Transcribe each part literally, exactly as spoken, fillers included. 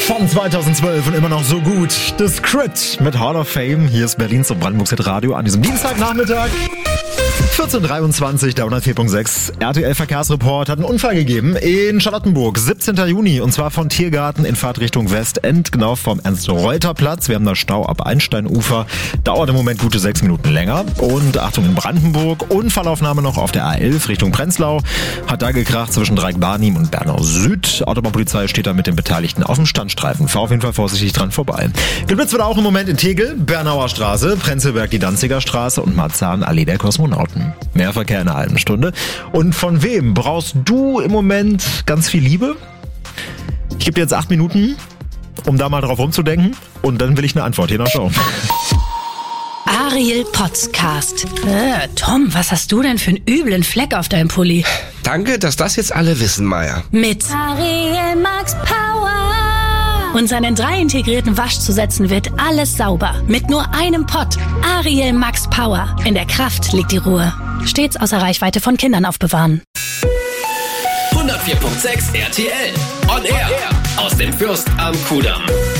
Von zweitausendzwölf und immer noch so gut. The Script mit Hall of Fame. Hier ist Berlins und Brandenburgs Hitradio an diesem Dienstagnachmittag. vierzehn Uhr dreiundzwanzig, der hundertvier Komma sechs R T L Verkehrsreport hat einen Unfall gegeben in Charlottenburg, siebzehnten Juni, und zwar von Tiergarten in Fahrtrichtung Westend, genau vom Ernst-Reuter-Platz. Wir haben da Stau ab Einsteinufer, dauert im Moment gute sechs Minuten länger. Und Achtung, in Brandenburg, Unfallaufnahme noch auf der A elf Richtung Prenzlau, hat da gekracht zwischen Dreieck-Barnim und Bernau Süd. Autobahnpolizei steht da mit den Beteiligten auf dem Standstreifen. Fahr auf jeden Fall vorsichtig dran vorbei. Geblitzt wird auch im Moment in Tegel, Bernauer Straße, Prenzlberg die Danziger Straße und Marzahn Allee der Kosmonauten. Mehr Verkehr in einer halben Stunde. Und von wem brauchst du im Moment ganz viel Liebe? Ich gebe dir jetzt acht Minuten, um da mal drauf rumzudenken. Und dann will ich eine Antwort. Hier noch Show. Ariel Podcast. Äh, Tom, was hast du denn für einen üblen Fleck auf deinem Pulli? Danke, dass das jetzt alle wissen, Maya. Mit Ariel Max Power. Und seinen drei integrierten Waschzusätzen wird alles sauber. Mit nur einem Pott. Ariel Max Power. In der Kraft liegt die Ruhe. Stets außer Reichweite von Kindern aufbewahren. hundertvier Komma sechs R T L. On Air. Aus dem Fürst am Kudamm.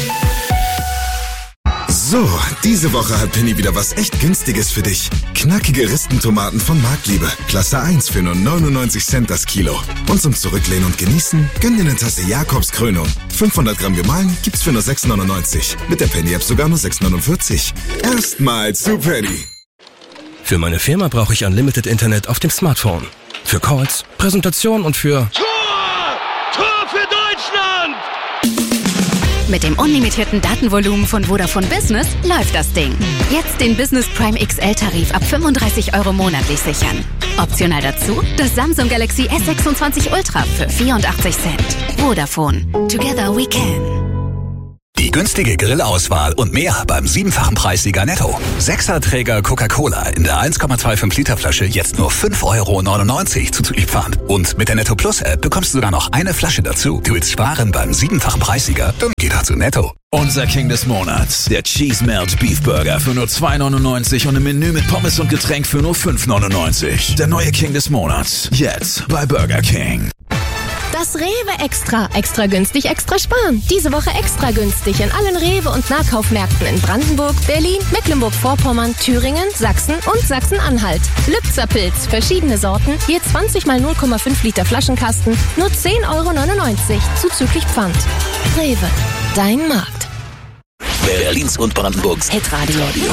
So, diese Woche hat Penny wieder was echt Günstiges für dich. Knackige Ristentomaten von Marktliebe. Klasse eins für nur neunundneunzig Cent das Kilo. Und zum Zurücklehnen und Genießen, gönn dir eine Tasse Jakobs Krönung. fünfhundert Gramm gemahlen gibt's für nur sechs neunundneunzig. Mit der Penny-App sogar nur sechs neunundvierzig. Erstmal zu Penny. Für meine Firma brauche ich Unlimited Internet auf dem Smartphone. Für Calls, Präsentation und für... Tor! Tor für Deutschland! Mit dem unlimitierten Datenvolumen von Vodafone Business läuft das Ding. Jetzt den Business Prime X L-Tarif ab fünfunddreißig Euro monatlich sichern. Optional dazu das Samsung Galaxy S sechsundzwanzig Ultra für vierundachtzig Cent. Vodafone. Together we can. Die günstige Grillauswahl und mehr beim siebenfachen Preissieger Netto. Sechserträger Coca-Cola in der eins Komma fünfundzwanzig Liter Flasche jetzt nur fünf Euro neunundneunzig zuzüglich Pfand. Und mit der Netto Plus App bekommst du sogar noch eine Flasche dazu. Du willst sparen beim siebenfachen Preissieger? Dann geh doch zu Netto. Unser King des Monats, der Cheese Melt Beef Burger für nur zwei neunundneunzig und im Menü mit Pommes und Getränk für nur fünf neunundneunzig. Der neue King des Monats, jetzt bei Burger King. Das Rewe Extra. Extra günstig, extra sparen. Diese Woche extra günstig in allen Rewe- und Nahkaufmärkten in Brandenburg, Berlin, Mecklenburg-Vorpommern, Thüringen, Sachsen und Sachsen-Anhalt. Lübzer Pilz, verschiedene Sorten, je zwanzig mal null Komma fünf Liter Flaschenkasten, nur zehn Euro neunundneunzig, zuzüglich Pfand. Rewe, dein Markt. Berlins und Brandenburgs Hitradio.